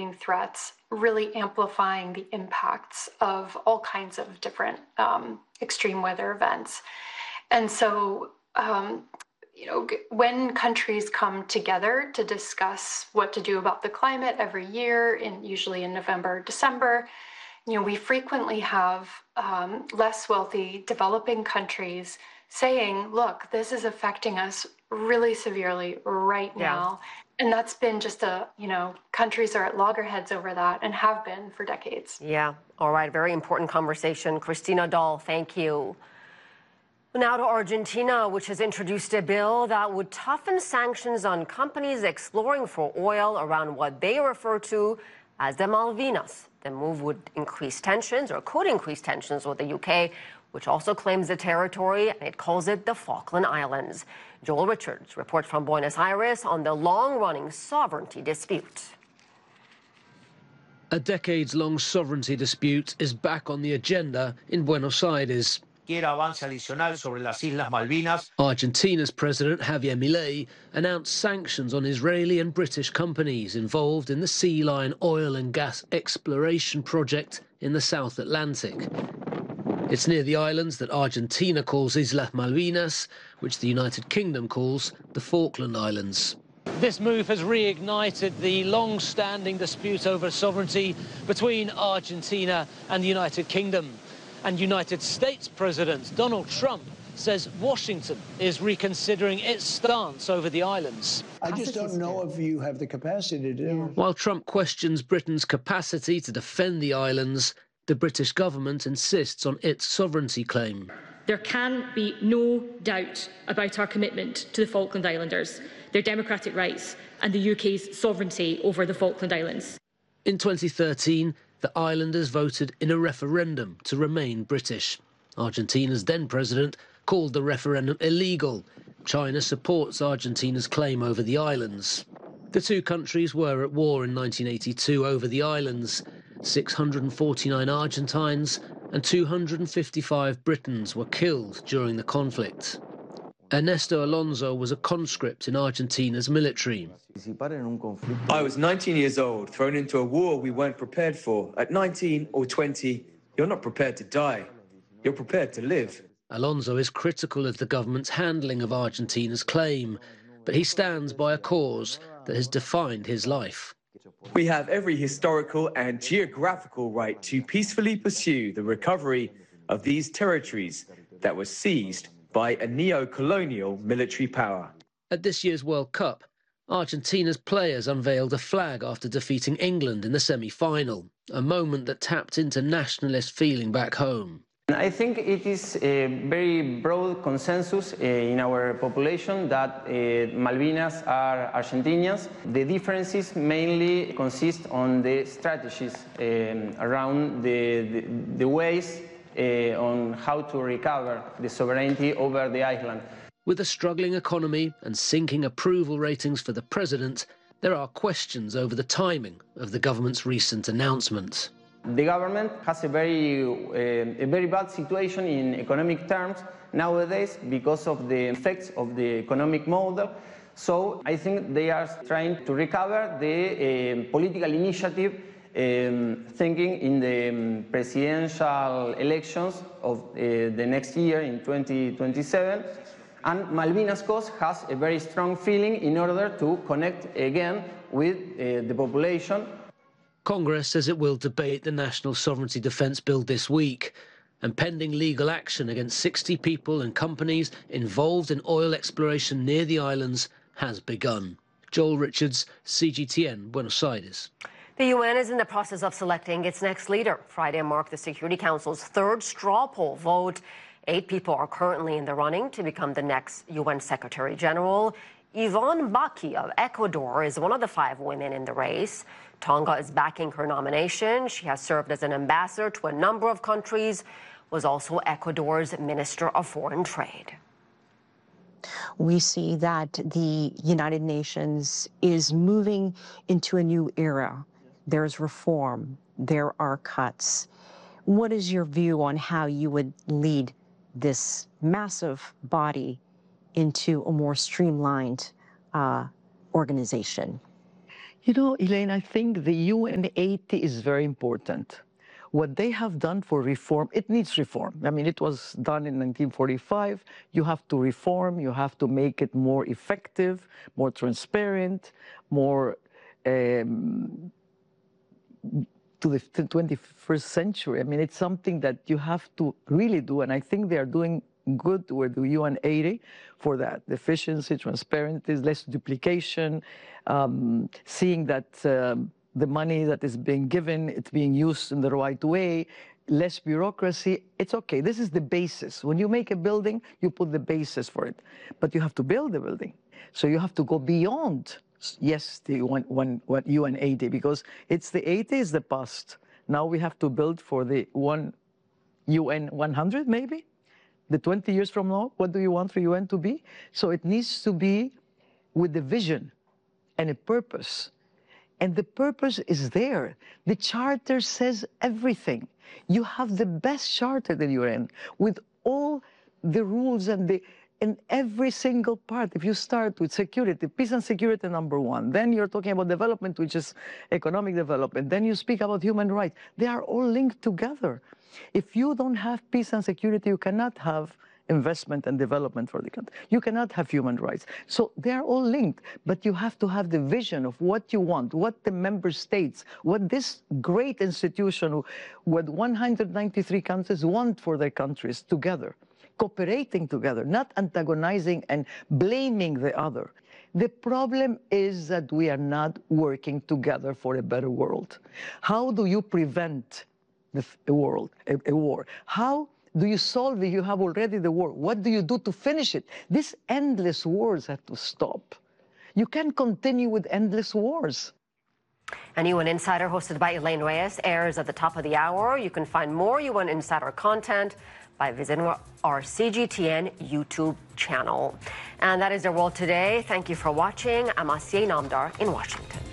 escalating threats, really amplifying the impacts of all kinds of different extreme weather events. And so, when countries come together to discuss what to do about the climate every year, usually in November, December, we frequently have less wealthy developing countries saying, look, this is affecting us really severely right now. And that's been just countries are at loggerheads over that and have been for decades. Yeah. All right. Very important conversation. Christina Dahl, thank you. Now to Argentina, which has introduced a bill that would toughen sanctions on companies exploring for oil around what they refer to as the Malvinas. The move would increase tensions, or could increase tensions, with the UK, which also claims the territory, and it calls it the Falkland Islands. Joel Richards reports from Buenos Aires on the long-running sovereignty dispute. A decades-long sovereignty dispute is back on the agenda in Buenos Aires. Argentina's President Javier Milei announced sanctions on Israeli and British companies involved in the Sea Lion oil and gas exploration project in the South Atlantic. It's near the islands that Argentina calls Islas Malvinas, which the United Kingdom calls the Falkland Islands. This move has reignited the long-standing dispute over sovereignty between Argentina and the United Kingdom. And United States President Donald Trump says Washington is reconsidering its stance over the islands. I just don't know if you have the capacity to do it. While Trump questions Britain's capacity to defend the islands, the British government insists on its sovereignty claim. There can be no doubt about our commitment to the Falkland Islanders, their democratic rights and the UK's sovereignty over the Falkland Islands. In 2013, the islanders voted in a referendum to remain British. Argentina's then president called the referendum illegal. China supports Argentina's claim over the islands. The two countries were at war in 1982 over the islands. 649 Argentines and 255 Britons were killed during the conflict. Ernesto Alonso was a conscript in Argentina's military. I was 19 years old, thrown into a war we weren't prepared for. At 19 or 20, you're not prepared to die. You're prepared to live. Alonso is critical of the government's handling of Argentina's claim, but he stands by a cause that has defined his life. We have every historical and geographical right to peacefully pursue the recovery of these territories that were seized by a neo-colonial military power. At this year's World Cup, Argentina's players unveiled a flag after defeating England in the semi-final, a moment that tapped into nationalist feeling back home. I think it is a very broad consensus in our population that Malvinas are Argentinians. The differences mainly consist on the strategies around the ways on how to recover the sovereignty over the island. With a struggling economy and sinking approval ratings for the president, there are questions over the timing of the government's recent announcement. The government has a very bad situation in economic terms nowadays because of the effects of the economic model. So I think they are trying to recover the political initiative, thinking in the presidential elections of the next year in 2027. And Malvinas cause has a very strong feeling in order to connect again with the population. Congress says it will debate the National Sovereignty Defence Bill this week, and pending legal action against 60 people and companies involved in oil exploration near the islands has begun. Joel Richards, CGTN, Buenos Aires. The UN is in the process of selecting its next leader. Friday marked the Security Council's third straw poll vote. 8 people are currently in the running to become the next UN Secretary General. Yvonne Baki of Ecuador is one of the 5 women in the race. Tonga is backing her nomination. She has served as an ambassador to a number of countries, was also Ecuador's Minister of Foreign Trade. We see that the United Nations is moving into a new era. There's reform, there are cuts. What is your view on how you would lead this massive body into a more streamlined organization? You know, Elaine, I think the UN 80 is very important. What they have done for reform, it needs reform. I mean, it was done in 1945. You have to reform, you have to make it more effective, more transparent, more to the 21st century. I mean, it's something that you have to really do, and I think they are doing good with the UN 80 for that. Efficiency, transparency, less duplication, seeing that the money that is being given, it's being used in the right way, less bureaucracy. It's okay. This is the basis. When you make a building, you put the basis for it. But you have to build the building. So you have to go beyond, yes, the UN 80, because it's the 80 is the past. Now we have to build for the UN 100, maybe? The 20 years from now, what do you want for UN to be? So it needs to be with a vision and a purpose. And the purpose is there. The charter says everything. You have the best charter in the UN with all the rules and every single part. If you start with security, peace and security #1, then you're talking about development, which is economic development. Then you speak about human rights. They are all linked together. If you don't have peace and security, you cannot have investment and development for the country. You cannot have human rights. So they are all linked, but you have to have the vision of what you want, what the member states, what this great institution, what 193 countries want for their countries together, cooperating together, not antagonizing and blaming the other. The problem is that we are not working together for a better world. How do you prevent a war? How do you solve it? You have already the war. What do you do to finish it? These endless wars have to stop. You can't continue with endless wars. And UN Insider, hosted by Elaine Reyes, airs at the top of the hour. You can find more UN Insider content by visiting our CGTN YouTube channel. And that is our world today. Thank you for watching. I'm Asiye Namdar in Washington.